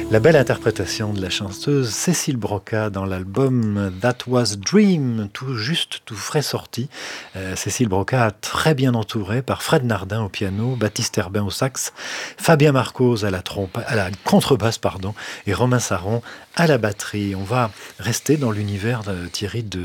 La belle interprétation de la chanteuse Cécile Broca dans l'album That Was Dream, tout juste, tout frais sorti. Cécile Broca, très bien entourée par Fred Nardin au piano, Baptiste Herbin au sax, Fabien Marcos à la contrebasse, et Romain Saron à la batterie. On va rester dans l'univers de Thierry de